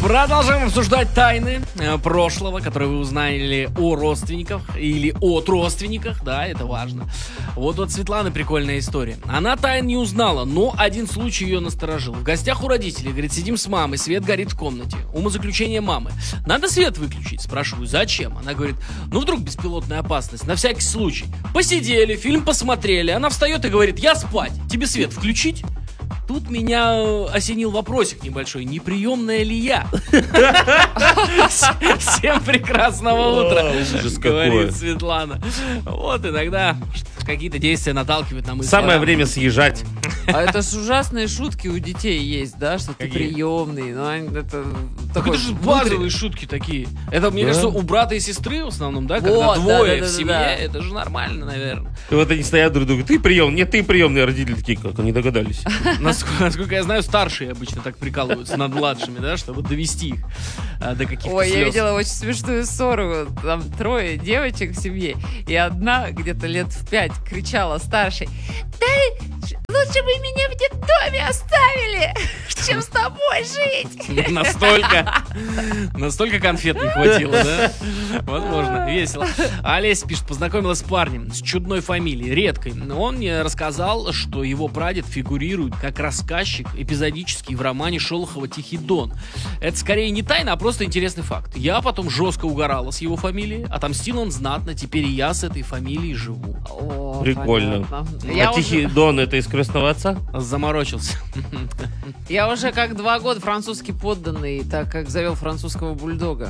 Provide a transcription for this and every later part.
Продолжаем обсуждать тайны прошлого, которые вы узнали о родственниках или от родственниках, да, это важно. Вот от Светланы прикольная история. Она тайн не узнала, но один случай ее насторожил. В гостях у родителей, говорит, сидим с мамой, свет горит в комнате. Умозаключение мамы. Надо свет выключить? Спрашиваю, зачем? Она говорит, ну вдруг беспилотная опасность, на всякий случай. Посидели, фильм посмотрели, она встает и говорит, я спать, тебе свет включить? Тут меня осенил вопросик небольшой. Неприемная ли я? Всем прекрасного утра, говорит Светлана. Вот иногда какие-то действия наталкивают на мысли. Самое время съезжать. А это ж ужасные шутки у детей есть, да, что ты приемный. Ну, это такой же базовые шутки такие. Это, мне кажется, у брата и сестры в основном, да? Когда двое в семье, это же нормально, наверное. И вот они стоят друг другу, ты приемный, нет, ты приемный, родители такие, как они догадались. Насколько я знаю, старшие обычно так прикалываются над младшими, да, чтобы довести их до каких-то слез. Ой, я видела очень смешную ссору. Там 3 девочек в семье, и одна где-то лет в 5 кричала старшей: да лучше бы меня в детдоме оставили, чем с тобой жить. Настолько конфет не хватило, да? Возможно, весело. Олеся пишет, познакомилась с парнем с чудной фамилией, редкой. Он мне рассказал, что его прадед фигурирует как рассказчик эпизодический в романе Шолохова «Тихий Дон». Это скорее не тайна, а просто интересный факт. Я потом жестко угорала с его фамилией, отомстил он знатно, теперь и я с этой фамилией живу. О, прикольно. А Тихий Дон это из «Крестного отца»? Заморочился. Я уже как 2 года французский подданный, так как завел французского бульдога.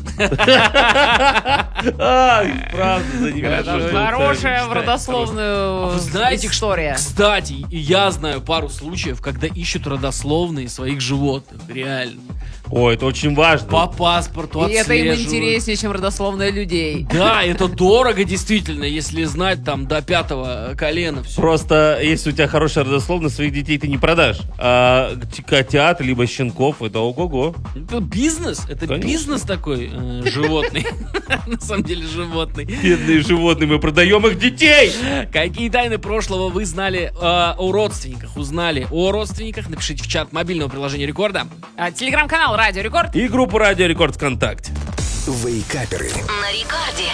Правда, хорошая в родословную история. Кстати, я знаю пару случаев, когда ищут родословные своих животных. Реально. О, это очень важно. По паспорту отслеживают. И это им интереснее, чем родословные людей. Да, это дорого действительно, если знать там до 5-го колена. Все. Просто если у тебя хорошая родословная, своих детей ты не продашь. А котят, либо щенков, это ого-го. Это бизнес, это Конечно. Бизнес такой животный. На самом деле животный. Бедные животные, мы продаем их детей. Какие тайны прошлого вы знали о родственниках, узнали о родственниках? Напишите в чат мобильного приложения Рекорда. Телеграм-канал Радио Рекорд. И группу Радио Рекорд ВКонтакте. Вейкаперы. На Рекорде.